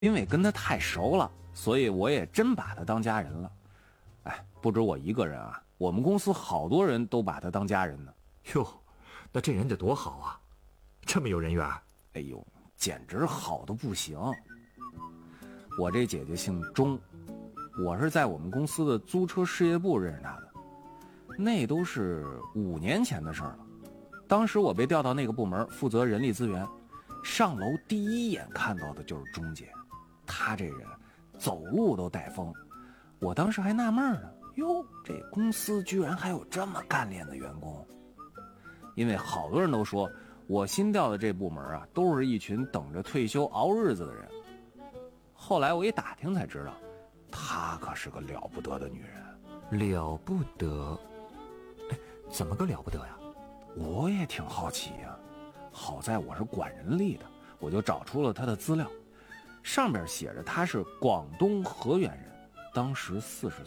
因为跟他太熟了，所以我也真把他当家人了。哎，不止我一个人啊，我们公司好多人都把他当家人呢。 哟，那这人得多好啊，这么有人缘。 哎呦，简直好的不行。我这姐姐姓钟，我是在我们公司的租车事业部认识她的，那都是5年前的事儿了。当时我被调到那个部门负责人力资源，上楼第一眼看到的就是钟姐。她这人走路都带风，我当时还纳闷呢，哟，这公司居然还有这么干练的员工。因为好多人都说我新调的这部门啊，都是一群等着退休熬日子的人。后来我一打听才知道，她可是个了不得的女人。 了不得？哎，怎么个了不得呀？ 我也挺好奇呀。好在我是管人力的，我就找出了她的资料，上面写着她是广东河源人，当时40岁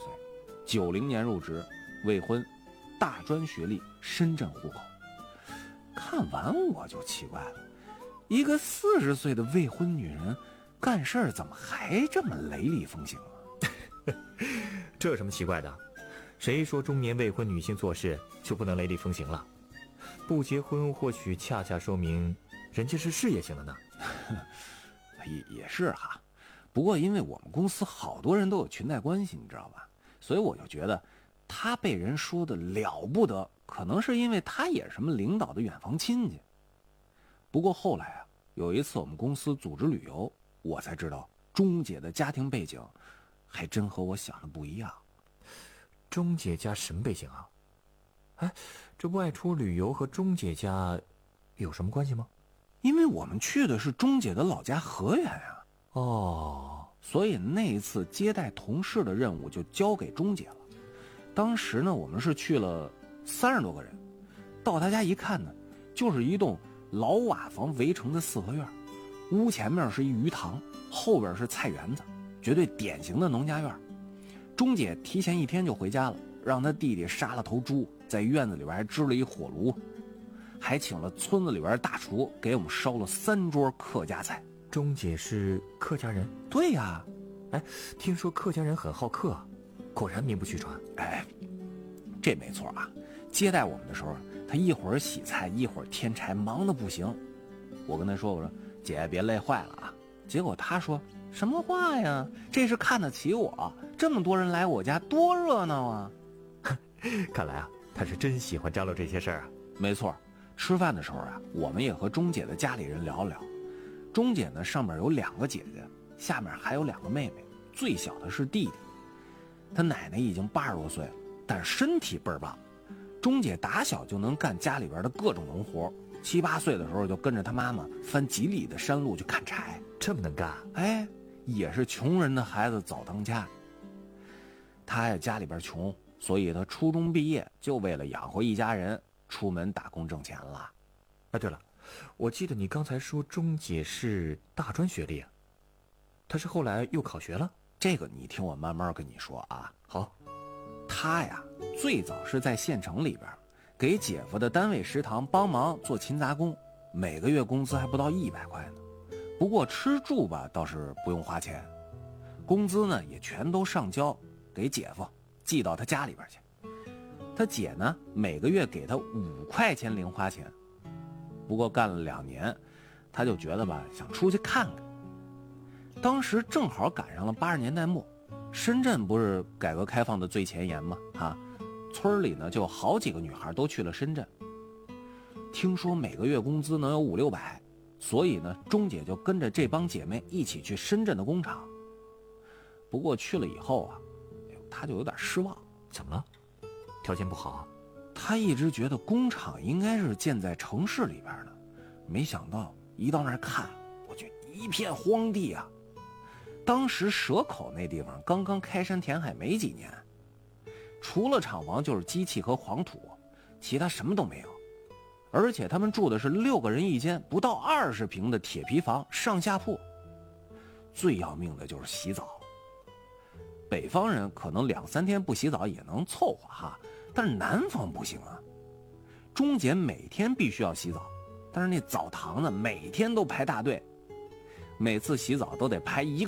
，90年入职，未婚，大专学历，深圳户口。看完我就奇怪了，一个40岁的未婚女人干事儿怎么还这么雷厉风行啊？ 这有什么奇怪的？谁说中年未婚女性做事就不能雷厉风行了？不结婚或许恰恰说明人家是事业型的呢。 也是哈，不过因为我们公司好多人都有裙带关系，你知道吧？所以我就觉得他被人说的了不得，可能是因为他也是什么领导的远房亲戚。不过后来啊，有一次我们公司组织旅游，我才知道钟姐的家庭背景还真和我想的不一样。 钟姐家什么背景啊？哎，这外出旅游和钟姐家有什么关系吗？ 因为我们去的是钟姐的老家河源啊。 哦， 所以那一次接待同事的任务就交给钟姐了。当时呢，我们是去了30多个人，到她家一看呢，就是一栋老瓦房围成的4合院，屋前面是一鱼塘，后边是菜园子，绝对典型的农家院。钟姐提前1天就回家了，让她弟弟杀了头猪，在院子里边还支了一火炉，还请了村子里边大厨给我们烧了3桌客家菜。 钟姐是客家人？ 对呀。 哎，听说客家人很好客啊，果然名不虚传。 哎，这没错啊。接待我们的时候，他一会儿洗菜，一会儿添柴，忙得不行。我跟他说，我说姐别累坏了啊。结果他说什么话呀，这是看得起我，这么多人来我家多热闹啊。 看来啊，他是真喜欢张罗这些事儿啊。 没错，吃饭的时候啊，我们也和钟姐的家里人聊聊。钟姐呢，上面有2个姐姐，下面还有2个妹妹，最小的是弟弟。他奶奶已经80多岁了，但是身体倍儿棒。钟姐打小就能干家里边的各种农活，7、8岁的时候就跟着她妈妈翻几里的山路去砍柴。 这么能干？ 哎，也是穷人的孩子早当家。他呀家里边穷，所以他初中毕业就为了养活一家人，出门打工挣钱了。 哎，对了，我记得你刚才说钟姐是大专学历啊，她是后来又考学了？ 这个你听我慢慢跟你说啊。 好， 她呀最早是在县城里边给姐夫的单位食堂帮忙做勤杂工，每个月工资还不到100块呢。不过吃住吧倒是不用花钱，工资呢也全都上交给姐夫，寄到他家里边去。他姐呢每个月给他5块钱零花钱。不过干了2年，他就觉得吧，想出去看看。当时正好赶上了80年代末，深圳不是改革开放的最前沿吗？村里呢就有好几个女孩都去了深圳。听说每个月工资能有500-600，所以呢，钟姐就跟着这帮姐妹一起去深圳的工厂。不过去了以后啊，她就有点失望。 怎么了？条件不好啊？ 她一直觉得工厂应该是建在城市里边的，没想到一到那儿看，我去，一片荒地啊！当时蛇口那地方刚刚开山填海没几年，除了厂房就是机器和黄土，其他什么都没有。而且他们住的是6个人一间不到20平的铁皮房，上下铺。最要命的就是洗澡，北方人可能2、3天不洗澡也能凑合哈，但是南方不行啊。钟姐每天必须要洗澡，但是那澡堂子每天都排大队，每次洗澡都得排1个